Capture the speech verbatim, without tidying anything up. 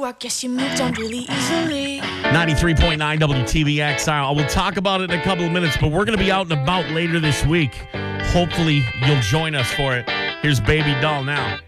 walk, yes, you moved on really easily. ninety-three point nine W T V X. I will talk about it in a couple of minutes, but we're going to be out and about later this week. Hopefully, you'll join us for it. Here's Baby Doll now.